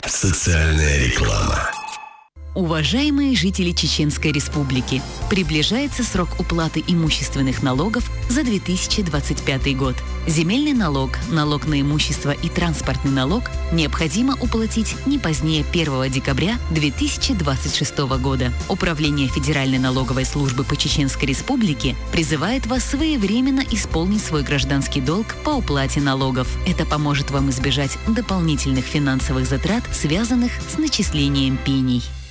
Социальная реклама. Уважаемые жители Чеченской Республики, приближается срок уплаты имущественных налогов за 2025 год. Земельный налог, налог на имущество и транспортный налог необходимо уплатить не позднее 1 декабря 2026 года. Управление Федеральной налоговой службы по Чеченской Республике призывает вас своевременно исполнить свой гражданский долг по уплате налогов. Это поможет вам избежать дополнительных финансовых затрат, связанных с начислением пений.